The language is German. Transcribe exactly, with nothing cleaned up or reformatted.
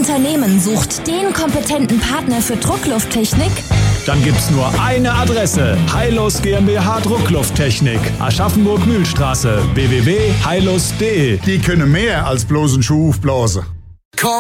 Unternehmen sucht den kompetenten Partner für Drucklufttechnik? Dann gibt's nur eine Adresse. Heilus GmbH Drucklufttechnik. Aschaffenburg-Mühlstraße. w w w punkt heilus punkt de. Die können mehr als bloß einen Schuh aufblasen.